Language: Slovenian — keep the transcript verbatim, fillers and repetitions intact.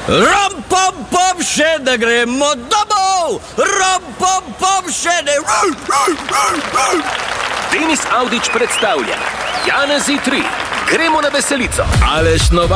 Rom, pom, pom, še ne gremo domov! Rom, pom, pom, še ne... Denis Avdić predstavlja Janezi tri. Gremo na veselico. Aleš Novak